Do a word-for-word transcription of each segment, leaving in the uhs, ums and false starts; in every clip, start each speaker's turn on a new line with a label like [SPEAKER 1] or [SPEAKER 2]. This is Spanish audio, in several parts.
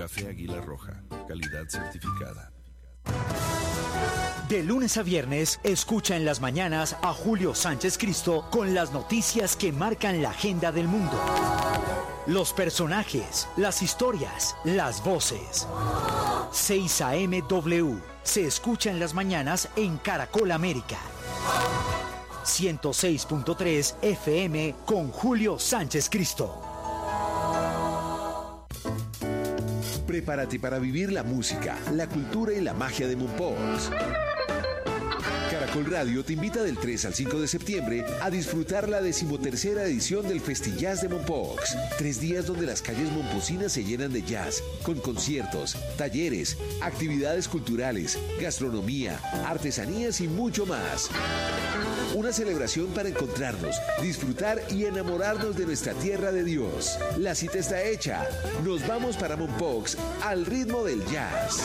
[SPEAKER 1] Café Águila Roja, calidad certificada.
[SPEAKER 2] De lunes a viernes, escucha en las mañanas a Julio Sánchez Cristo con las noticias que marcan la agenda del mundo. Los personajes, las historias, las voces. seis A M W se escucha en las mañanas en Caracol América. ciento seis punto tres F M con Julio Sánchez Cristo.
[SPEAKER 3] Prepárate para vivir la música, la cultura y la magia de Mompox. Caracol Radio te invita del tres al cinco de septiembre a disfrutar la decimotercera edición del Festillas de Mompox. Tres días donde las calles momposinas se llenan de jazz, con conciertos, talleres, actividades culturales, gastronomía, artesanías y mucho más. Una celebración para encontrarnos, disfrutar y enamorarnos de nuestra tierra de Dios. La cita está hecha. Nos vamos para Mompox al ritmo del jazz.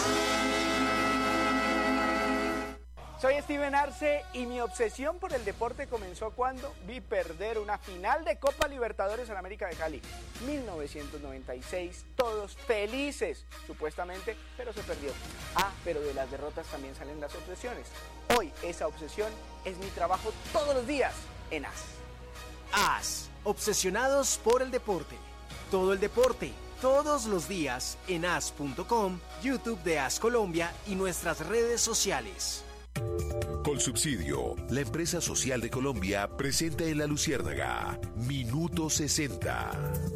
[SPEAKER 4] Soy Steven Arce y mi obsesión por el deporte comenzó cuando vi perder una final de Copa Libertadores en América de Cali. mil novecientos noventa y seis, todos felices, supuestamente, pero se perdió. Ah, pero de las derrotas también salen las obsesiones. Hoy esa obsesión es mi trabajo todos los días en A S.
[SPEAKER 5] A S, obsesionados por el deporte. Todo el deporte, todos los días en A S punto com, YouTube de A S Colombia y nuestras redes sociales.
[SPEAKER 3] Colsubsidio, la empresa social de Colombia, presenta en La Luciérnaga, Minuto sesenta.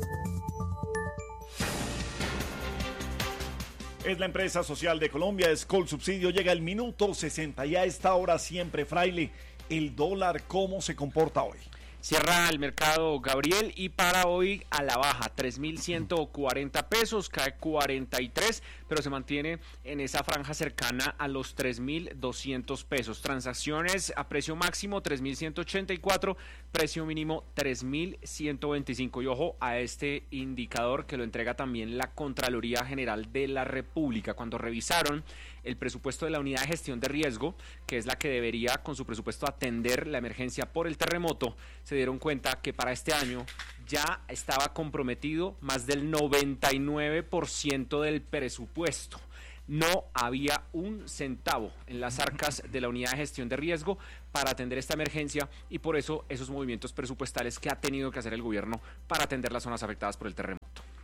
[SPEAKER 6] Es la empresa social de Colombia, es Colsubsidio, llega el Minuto sesenta y a esta hora siempre, Fraile, el dólar, ¿cómo se comporta hoy?
[SPEAKER 7] Cierra el mercado, Gabriel, y para hoy a la baja, tres mil ciento cuarenta pesos, cae cuarenta y tres, pero se mantiene en esa franja cercana a los tres mil doscientos pesos. Transacciones a precio máximo tres mil ciento ochenta y cuatro, precio mínimo tres mil ciento veinticinco. Y ojo a este indicador que lo entrega también la Contraloría General de la República. Cuando revisaron el presupuesto de la Unidad de Gestión de Riesgo, que es la que debería con su presupuesto atender la emergencia por el terremoto, se dieron cuenta que para este año ya estaba comprometido más del noventa y nueve por ciento del presupuesto. No había un centavo en las arcas de la Unidad de Gestión de Riesgo para atender esta emergencia y por eso esos movimientos presupuestales que ha tenido que hacer el gobierno para atender las zonas afectadas por el terremoto.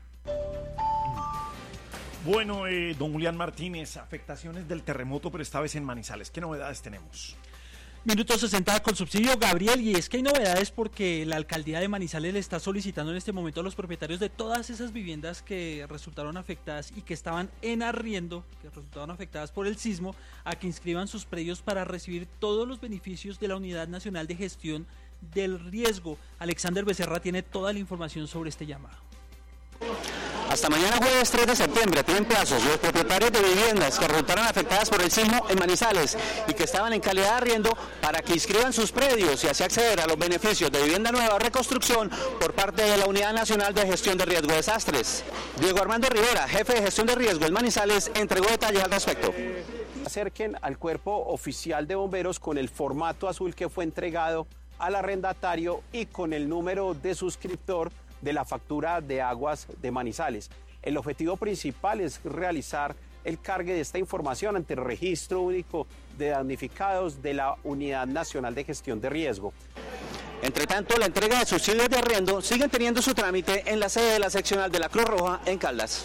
[SPEAKER 6] Bueno, eh, don Julián Martínez, afectaciones del terremoto, pero esta vez en Manizales. ¿Qué novedades tenemos?
[SPEAKER 8] Minuto sesenta con subsidio, Gabriel, y es que hay novedades porque la alcaldía de Manizales le está solicitando en este momento a los propietarios de todas esas viviendas que resultaron afectadas y que estaban en arriendo, que resultaron afectadas por el sismo, a que inscriban sus predios para recibir todos los beneficios de la Unidad Nacional de Gestión del Riesgo. Alexander Becerra tiene toda la información sobre este llamado.
[SPEAKER 9] Hasta mañana jueves tres de septiembre tienen plazos los propietarios de viviendas que resultaron afectadas por el sismo en Manizales y que estaban en calidad de arriendo para que inscriban sus predios y así acceder a los beneficios de vivienda nueva o reconstrucción por parte de la Unidad Nacional de Gestión de Riesgo de Desastres. Diego Armando Rivera, jefe de gestión de riesgo en Manizales, entregó detalles al respecto.
[SPEAKER 10] Acerquen al cuerpo oficial de bomberos con el formato azul que fue entregado al arrendatario y con el número de suscriptor de la factura de aguas de Manizales. El objetivo principal es realizar el cargue de esta información ante el Registro Único de Damnificados de la Unidad Nacional de Gestión de Riesgo.
[SPEAKER 9] Entre tanto, la entrega de subsidios de arriendo siguen teniendo su trámite en la sede de la seccional de la Cruz Roja en Caldas.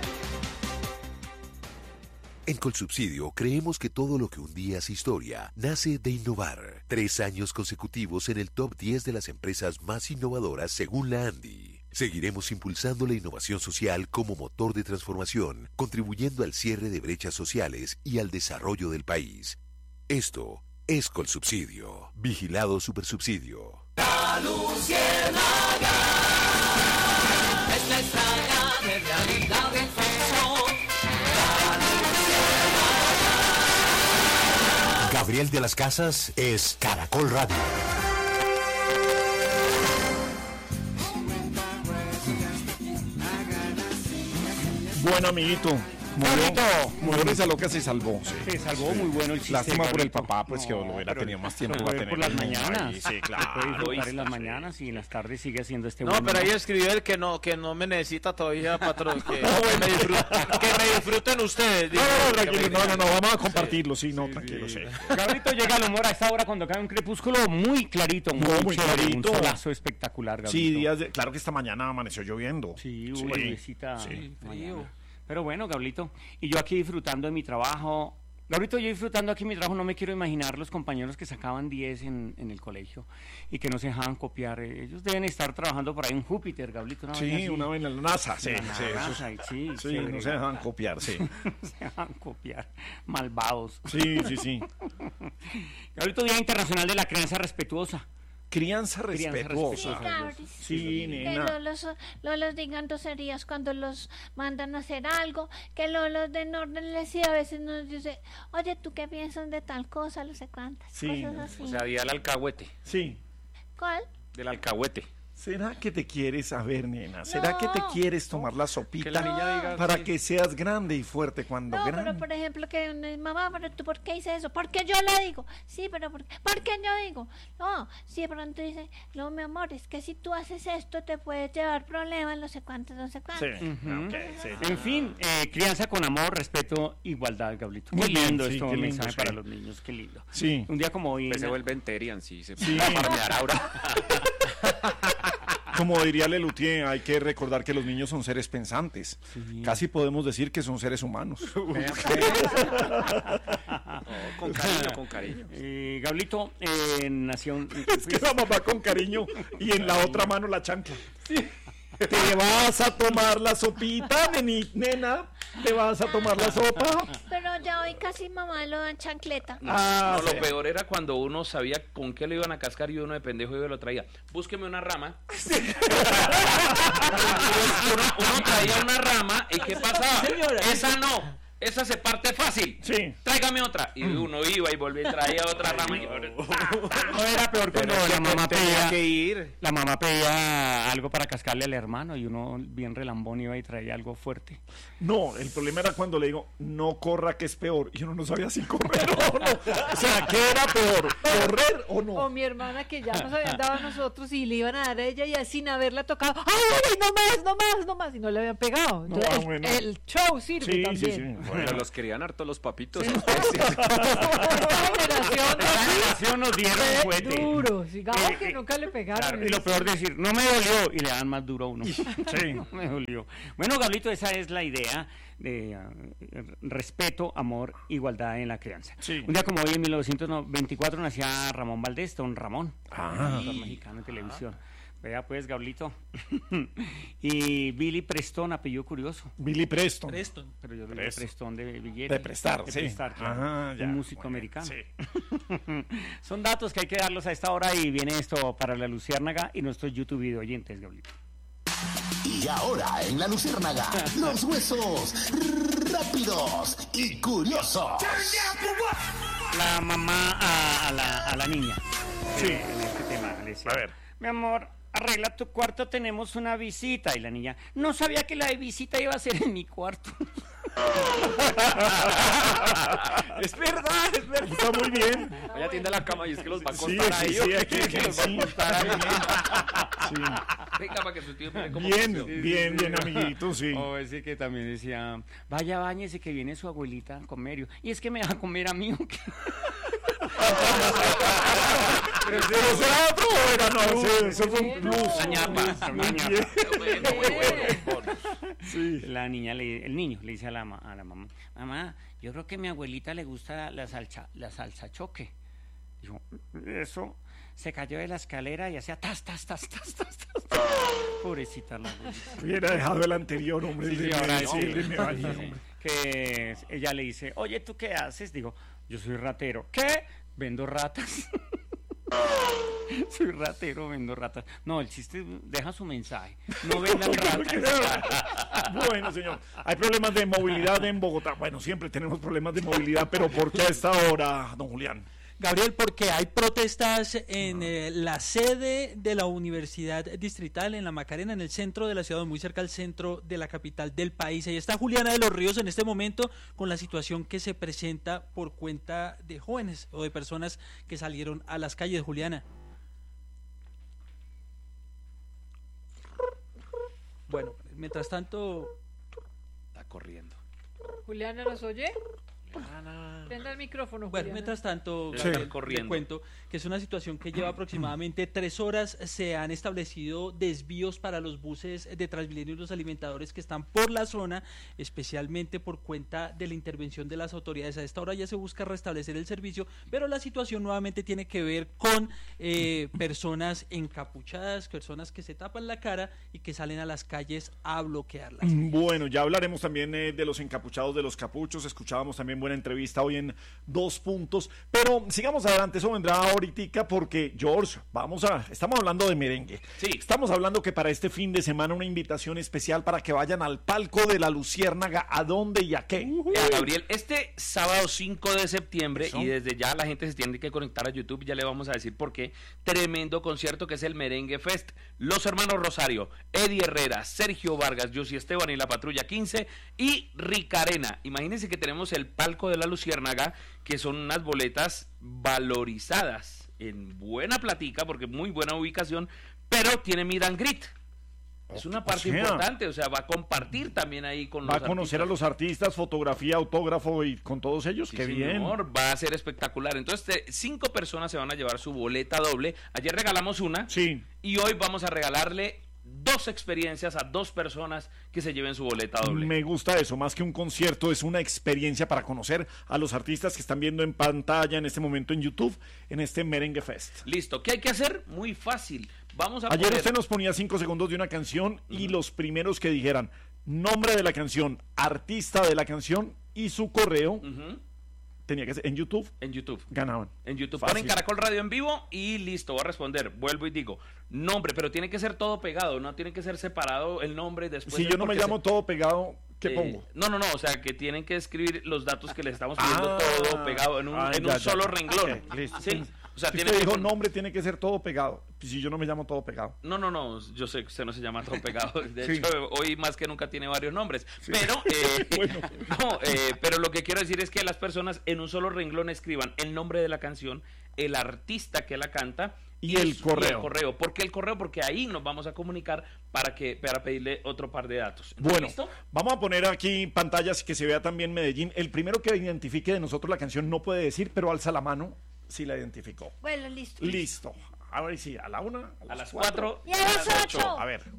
[SPEAKER 3] En Colsubsidio creemos que todo lo que un día es historia nace de innovar. Tres años consecutivos en el top diez de las empresas más innovadoras según la ANDI. Seguiremos impulsando la innovación social como motor de transformación, contribuyendo al cierre de brechas sociales y al desarrollo del país. Esto es Colsubsidio. Vigilado Supersubsidio.
[SPEAKER 11] La Luciérnaga es la extraña de realidad en ficción.
[SPEAKER 12] Gabriel de las Casas es Caracol Radio.
[SPEAKER 6] Bueno, amiguito, Murió, murió esa loca, se salvó. Sí,
[SPEAKER 13] se salvó, sí. Muy bueno el chiste.
[SPEAKER 6] Lástima por el papá, pues no, que lo hubiera tenido más tiempo para tener.
[SPEAKER 13] Por las mañanas.
[SPEAKER 6] Ahí, sí, claro.
[SPEAKER 13] Puede disfrutar en las mañanas y en las tardes sigue haciendo este.
[SPEAKER 14] No, pero ahí escribió el que no, que no me necesita todavía, patrón. Que, me, disfruten, que me disfruten ustedes.
[SPEAKER 6] No, no, tranquilo, no, no, no, vamos a compartirlo, sí, no,
[SPEAKER 14] sí,
[SPEAKER 6] tranquilo, sí.
[SPEAKER 14] sí.
[SPEAKER 13] Gabrito llega al humor a esta hora cuando cae un crepúsculo muy clarito, muy, muy clarito. Un solazo espectacular, Gabrito.
[SPEAKER 6] Sí, días de, claro que esta mañana amaneció lloviendo.
[SPEAKER 13] Sí, hubo una lluviecita.
[SPEAKER 6] Sí,
[SPEAKER 13] frío. Pero bueno, Gablito, y yo aquí disfrutando de mi trabajo. Gabrito, yo disfrutando aquí mi trabajo, no me quiero imaginar los compañeros que sacaban diez en, en el colegio y que no se dejaban copiar. Ellos deben estar trabajando por ahí en Júpiter, Gablito. Una
[SPEAKER 6] sí, una vez en la NASA, sí,
[SPEAKER 13] la
[SPEAKER 6] sí,
[SPEAKER 13] NASA,
[SPEAKER 6] eso,
[SPEAKER 13] sí,
[SPEAKER 6] sí,
[SPEAKER 13] se
[SPEAKER 6] no se dejaban copiar, sí.
[SPEAKER 13] No se dejaban copiar, malvados.
[SPEAKER 6] Sí, sí, sí.
[SPEAKER 13] Gabrito, Día Internacional de la Crianza Respetuosa.
[SPEAKER 6] Crianza respetuosa.
[SPEAKER 15] Sí,
[SPEAKER 6] sí, nena.
[SPEAKER 15] Que Lolos, Lolos digan groserías cuando los mandan a hacer algo, que Lolos den órdenes y a veces nos dice, oye, ¿tú qué piensas de tal cosa? No sé cuántas
[SPEAKER 6] sí.
[SPEAKER 15] cosas así.
[SPEAKER 14] O sea, día del alcahuete.
[SPEAKER 6] Sí.
[SPEAKER 15] ¿Cuál?
[SPEAKER 14] Del alcahuete.
[SPEAKER 6] ¿Será que te quieres saber, nena? ¿Será
[SPEAKER 15] no.
[SPEAKER 6] que te quieres tomar la sopita
[SPEAKER 14] que la niña diga,
[SPEAKER 6] para
[SPEAKER 14] sí.
[SPEAKER 6] que seas grande y fuerte cuando
[SPEAKER 15] no,
[SPEAKER 6] grande?
[SPEAKER 15] No, pero por ejemplo que mamá, pero tú ¿por qué hice eso? Porque yo le digo. Sí, pero ¿por qué? ¿Por qué yo digo? No, si de pronto dice, no, mi amor, es que si tú haces esto te puedes llevar problemas, no sé cuántos, no sé cuántos.
[SPEAKER 6] Sí, uh-huh. okay, sí.
[SPEAKER 13] En fin, eh, crianza con amor, respeto, igualdad, Gablito. Qué lindo
[SPEAKER 6] sí,
[SPEAKER 13] esto,
[SPEAKER 6] qué
[SPEAKER 13] un
[SPEAKER 6] lindo,
[SPEAKER 13] mensaje
[SPEAKER 6] sí.
[SPEAKER 13] para los niños, qué lindo.
[SPEAKER 6] Sí.
[SPEAKER 13] Un día como hoy.
[SPEAKER 14] Pues se vuelven Terian, sí, se
[SPEAKER 6] sí.
[SPEAKER 14] farmear ahora.
[SPEAKER 6] Como diría Lelutier, hay que recordar que los niños son seres pensantes. Sí. Casi podemos decir que son seres humanos.
[SPEAKER 14] oh, con cariño, con cariño.
[SPEAKER 13] Eh, Gablito eh, nació... Un,
[SPEAKER 6] es que la mamá con cariño y en la otra mano la chancla. Sí. Te vas a tomar la sopita, neni, nena. Te vas a tomar la sopa.
[SPEAKER 15] Pero ya hoy casi mamá lo dan chancleta.
[SPEAKER 14] No, ah, no, sí. Lo peor era cuando uno sabía con qué lo iban a cascar y uno de pendejo iba y lo traía. Búsqueme una rama. Sí. uno, uno traía una rama y ¿qué pasaba? Señora, esa no. Esa se parte fácil.
[SPEAKER 6] Sí.
[SPEAKER 14] Tráigame otra. Y uno iba y volvía y traía otra rama. Y...
[SPEAKER 13] No era peor cuando la mamá pedía que ir. La mamá pedía algo para cascarle al hermano y uno bien relambón iba y traía algo fuerte.
[SPEAKER 6] No, el problema era cuando le digo, no corra que es peor. Y uno no sabía si correr o no. O sea, ¿qué era peor? ¿Correr o no?
[SPEAKER 16] O mi hermana que ya nos habían dado a nosotros y le iban a dar a ella y sin haberla tocado. ¡Ay, ay, no más, no más, no más! Y no le habían pegado. Entonces, no, bueno. el, el show sirve
[SPEAKER 6] sí,
[SPEAKER 16] también.
[SPEAKER 6] Sí, sí.
[SPEAKER 14] Bueno, los querían harto los papitos.
[SPEAKER 16] Sí.
[SPEAKER 13] generación nos dieron un juguete.
[SPEAKER 16] Duro, digamos eh, que nunca le pegaron.
[SPEAKER 13] Claro, y lo peor de decir, no me dolió, y le dan más duro a uno. Sí, no me dolió. Bueno, Gablito, esa es la idea de uh, respeto, amor, igualdad en la crianza.
[SPEAKER 6] Sí.
[SPEAKER 13] Un día como hoy, en mil novecientos veinticuatro, nacía Ramón Valdés, don Ramón,
[SPEAKER 6] ah.
[SPEAKER 13] actor mexicano en televisión. Vea pues, Gablito. Y Billy Preston, apellido curioso.
[SPEAKER 6] Billy Preston.
[SPEAKER 8] Preston.
[SPEAKER 13] Pero yo digo Preston de billete.
[SPEAKER 6] De prestar,
[SPEAKER 13] de
[SPEAKER 6] sí.
[SPEAKER 13] prestar, claro.
[SPEAKER 6] Ajá, ya.
[SPEAKER 13] Un músico
[SPEAKER 6] bueno,
[SPEAKER 13] americano.
[SPEAKER 6] Sí.
[SPEAKER 13] Son datos que hay que darlos a esta hora y viene esto para la Luciérnaga y nuestros YouTube video oyentes, Gablito.
[SPEAKER 12] Y ahora en la Luciérnaga, los huesos rápidos y curiosos.
[SPEAKER 13] La mamá a, a, la, a la niña.
[SPEAKER 6] Sí.
[SPEAKER 13] Eh, en este tema le decía,
[SPEAKER 6] a ver.
[SPEAKER 13] Mi amor, arregla tu cuarto, tenemos una visita. Y la niña, no sabía que la de visita iba a ser en mi cuarto.
[SPEAKER 14] Es verdad, es verdad.
[SPEAKER 6] Está muy bien.
[SPEAKER 14] Vaya, atiende la cama y es que los va a contar
[SPEAKER 6] sí,
[SPEAKER 14] a
[SPEAKER 6] sí,
[SPEAKER 14] ellos.
[SPEAKER 6] Sí, aquí,
[SPEAKER 14] que los
[SPEAKER 6] sí.
[SPEAKER 14] va a contar a ellos.
[SPEAKER 6] Sí.
[SPEAKER 14] Venga, para que su tío mire cómo
[SPEAKER 6] bien,
[SPEAKER 14] funciona.
[SPEAKER 6] bien, bien, amiguito, sí.
[SPEAKER 13] O ese que también decía, vaya, báñese que viene su abuelita a comer. Y es que me deja comer a mí.
[SPEAKER 6] Pero será otro o era no, sí, eso fue un plus.
[SPEAKER 14] La ñapa.
[SPEAKER 13] Una ñapa.
[SPEAKER 14] Bueno, bueno.
[SPEAKER 6] Sí.
[SPEAKER 13] La niña, le, el niño le dice a la, a la mamá, mamá, yo creo que a mi abuelita le gusta la salsa, la salsa choque. Dijo, eso, se cayó de la escalera y hacía tas, tas, tas, tas, tas, tas. Pobrecita la abuelita.
[SPEAKER 6] Hubiera dejado el anterior, hombre.
[SPEAKER 13] Sí,
[SPEAKER 6] el de
[SPEAKER 13] sí, ahora
[SPEAKER 6] sí,
[SPEAKER 13] sí,
[SPEAKER 6] el de me bañé,
[SPEAKER 13] sí,
[SPEAKER 6] hombre.
[SPEAKER 13] Que ella le dice, oye, ¿tú qué haces? Digo, yo soy ratero. ¿Qué? Vendo ratas. Soy ratero, vendo ratas. No, el chiste deja su mensaje. No vendan ratas.
[SPEAKER 6] Bueno, señor, hay problemas de movilidad en Bogotá. Bueno, siempre tenemos problemas de movilidad, pero ¿por qué a esta hora, don Julián?
[SPEAKER 8] Gabriel, porque hay protestas en eh, la sede de la Universidad Distrital en La Macarena, en el centro de la ciudad, muy cerca al centro de la capital del país. Ahí está Juliana de los Ríos en este momento con la situación que se presenta por cuenta de jóvenes o de personas que salieron a las calles. Juliana. Bueno, mientras tanto...
[SPEAKER 14] Está corriendo.
[SPEAKER 16] Juliana, ¿nos oye? Prenda el micrófono,
[SPEAKER 8] Bueno,
[SPEAKER 16] Juliana.
[SPEAKER 8] mientras tanto,
[SPEAKER 14] Sí.
[SPEAKER 8] Gabriel,
[SPEAKER 14] Corriendo.
[SPEAKER 8] le cuento que es una situación que lleva aproximadamente tres horas. Se han establecido desvíos para los buses de Transmilenio y los alimentadores que están por la zona, especialmente por cuenta de la intervención de las autoridades. A esta hora ya se busca restablecer el servicio, pero la situación nuevamente tiene que ver con eh, personas encapuchadas, personas que se tapan la cara y que salen a las calles a bloquearlas.
[SPEAKER 6] Bueno, ya hablaremos también eh, de los encapuchados, de los capuchos. Escuchábamos también buena entrevista hoy en Dos Puntos, pero sigamos adelante, eso vendrá ahorita porque, George, vamos a, estamos hablando de merengue.
[SPEAKER 14] Sí.
[SPEAKER 6] Estamos hablando que para este fin de semana una invitación especial para que vayan al palco de la Luciérnaga. ¿A dónde y a qué?
[SPEAKER 14] Ya, Gabriel, este sábado cinco de septiembre,
[SPEAKER 6] Eso.
[SPEAKER 14] y desde ya la gente se tiene que conectar a YouTube, ya le vamos a decir por qué, tremendo concierto que es el Merengue Fest. Los hermanos Rosario, Eddie Herrera, Sergio Vargas, Yossi Esteban y la Patrulla quince y Ricarena. Imagínense que tenemos el palco de la Luciérnaga, que son unas boletas valorizadas en buena platica, porque muy buena ubicación, pero tiene meet and greet. Es una parte
[SPEAKER 6] o sea,
[SPEAKER 14] importante, o sea, va a compartir también ahí con
[SPEAKER 6] Va
[SPEAKER 14] los
[SPEAKER 6] a conocer
[SPEAKER 14] artistas.
[SPEAKER 6] a los artistas, fotografía, autógrafo y con todos ellos.
[SPEAKER 14] Sí,
[SPEAKER 6] ¡Qué bien!
[SPEAKER 14] señor, va a ser espectacular. Entonces, te- cinco personas se van a llevar su boleta doble. Ayer regalamos una.
[SPEAKER 6] Sí.
[SPEAKER 14] Y hoy vamos a regalarle dos experiencias a dos personas que se lleven su boleta doble.
[SPEAKER 6] Me gusta eso, más que un concierto, es una experiencia para conocer a los artistas que están viendo en pantalla en este momento en YouTube, en este Merengue Fest.
[SPEAKER 14] Listo, ¿qué hay que hacer? Muy fácil. Vamos a
[SPEAKER 6] Ayer
[SPEAKER 14] poner-
[SPEAKER 6] usted nos ponía cinco segundos de una canción y los primeros que dijeran nombre de la canción, artista de la canción y su correo,
[SPEAKER 14] Ujú.
[SPEAKER 6] tenía que ser en YouTube,
[SPEAKER 14] En YouTube.
[SPEAKER 6] ganaban.
[SPEAKER 14] En YouTube.
[SPEAKER 6] Fácil.
[SPEAKER 14] Ponen Caracol Radio en vivo y listo, va a responder. Vuelvo y digo, nombre, pero tiene que ser todo pegado, no tiene que ser separado el nombre después.
[SPEAKER 6] Si
[SPEAKER 14] el-
[SPEAKER 6] yo no me
[SPEAKER 14] porque
[SPEAKER 6] llamo
[SPEAKER 14] se-
[SPEAKER 6] todo pegado, ¿qué
[SPEAKER 14] Eh,
[SPEAKER 6] pongo?
[SPEAKER 14] No, no, no, o sea, que tienen que escribir los datos que les estamos pidiendo
[SPEAKER 6] Ah,
[SPEAKER 14] todo pegado en un,
[SPEAKER 6] ah,
[SPEAKER 14] en
[SPEAKER 6] ya,
[SPEAKER 14] un
[SPEAKER 6] ya.
[SPEAKER 14] solo renglón.
[SPEAKER 6] Ok, listo.
[SPEAKER 14] Sí, o sea,
[SPEAKER 6] Si
[SPEAKER 14] tiene
[SPEAKER 6] usted
[SPEAKER 14] que
[SPEAKER 6] dijo
[SPEAKER 14] pon-
[SPEAKER 6] nombre, tiene que ser todo pegado. Si yo no me llamo todo pegado.
[SPEAKER 14] No, no, no, yo sé que usted no se llama todo pegado. De
[SPEAKER 6] Sí.
[SPEAKER 14] hecho, hoy más que nunca tiene varios nombres. Pero, eh, no, eh, pero lo que quiero decir es que las personas en un solo renglón escriban el nombre de la canción, el artista que la canta
[SPEAKER 6] Y el
[SPEAKER 14] su-
[SPEAKER 6] correo.
[SPEAKER 14] correo. ¿Por qué el correo? Porque ahí nos vamos a comunicar para que para pedirle otro par de datos.
[SPEAKER 6] Bueno,
[SPEAKER 14] ¿Listo?
[SPEAKER 6] vamos a poner aquí pantallas que se vea también Medellín. El primero que identifique de nosotros la canción no puede decir, pero alza la mano si la identificó.
[SPEAKER 15] Bueno, listo.
[SPEAKER 6] Listo. A ver si a la una, a,
[SPEAKER 14] A las cuatro
[SPEAKER 15] Y a las ocho.
[SPEAKER 6] A ver.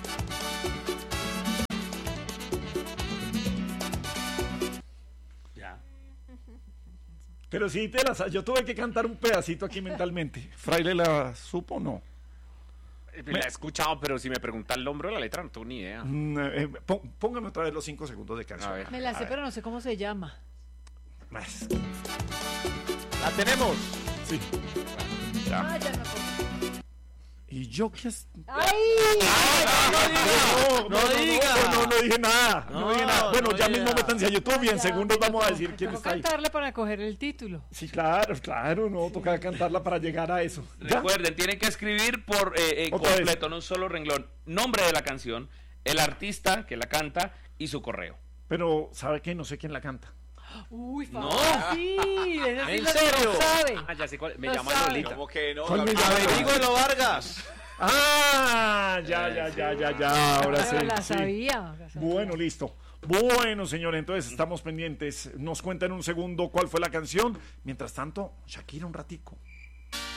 [SPEAKER 14] Ya.
[SPEAKER 6] Pero sí, te la sa- yo tuve que cantar un pedacito aquí mentalmente. ¿Fraile la supo o no?
[SPEAKER 7] La he escuchado, pero si me pregunta el nombre de la letra, no tengo ni idea.
[SPEAKER 6] Mm, eh, pó- póngame otra vez los cinco segundos de canción.
[SPEAKER 7] A ver.
[SPEAKER 16] Me la
[SPEAKER 6] A
[SPEAKER 16] sé,
[SPEAKER 6] ver.
[SPEAKER 16] pero no sé cómo se llama.
[SPEAKER 6] Más.
[SPEAKER 7] ¡La tenemos!
[SPEAKER 6] Sí.
[SPEAKER 16] Ah, ya me acordé.
[SPEAKER 6] ¿Y yo qué es?
[SPEAKER 16] ¡Ay!
[SPEAKER 6] No, no, no,
[SPEAKER 7] diga.
[SPEAKER 6] no, no, no dije nada. No,
[SPEAKER 7] No,
[SPEAKER 6] dije nada. Bueno,
[SPEAKER 7] no
[SPEAKER 6] ya
[SPEAKER 7] diga.
[SPEAKER 6] mismo métanse a YouTube y en
[SPEAKER 16] Ya,
[SPEAKER 6] segundos
[SPEAKER 16] me
[SPEAKER 6] vamos a
[SPEAKER 16] tocó-
[SPEAKER 6] decir quién
[SPEAKER 16] tocó
[SPEAKER 6] está ahí.
[SPEAKER 16] cantarla para coger el título.
[SPEAKER 6] Sí, claro, claro, no, toca cantarla para llegar a eso. ¿Ya?
[SPEAKER 14] Recuerden, tienen que escribir por eh, eh,
[SPEAKER 6] Otra vez.
[SPEAKER 14] completo, en un solo renglón, nombre de la canción, el artista que la canta y su correo.
[SPEAKER 6] Pero, ¿sabe qué? No sé quién la canta.
[SPEAKER 16] Uy,
[SPEAKER 14] No.
[SPEAKER 16] fácil. esa sí
[SPEAKER 7] ¿En
[SPEAKER 16] la-
[SPEAKER 7] serio?
[SPEAKER 16] lo sabe.
[SPEAKER 7] Ah, ya sé cuál. Me
[SPEAKER 16] Lo
[SPEAKER 7] llama
[SPEAKER 16] sabe.
[SPEAKER 7] Lolita.
[SPEAKER 17] ¿Cómo que no?
[SPEAKER 6] ¿Cuál me
[SPEAKER 17] Gabriel?
[SPEAKER 6] llama?
[SPEAKER 17] Amerigo de los Vargas.
[SPEAKER 6] Ah, ya, ya, ya, ya, ya, ahora sí.
[SPEAKER 16] Pero la
[SPEAKER 6] sí.
[SPEAKER 16] sabía. la sabía.
[SPEAKER 6] Bueno, listo. Bueno, señores, entonces estamos pendientes. Nos cuenta en un segundo cuál fue la canción. Mientras tanto, Shakira un ratico.